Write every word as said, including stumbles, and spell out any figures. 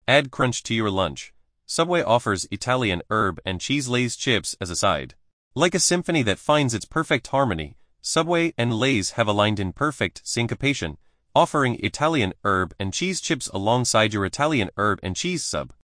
Add crunch to your lunch. Subway offers Italian herb and cheese Lay's chips as a side. Like a symphony that finds its perfect harmony, Subway and Lay's have aligned in perfect syncopation, offering Italian herb and cheese chips alongside your Italian herb and cheese sub.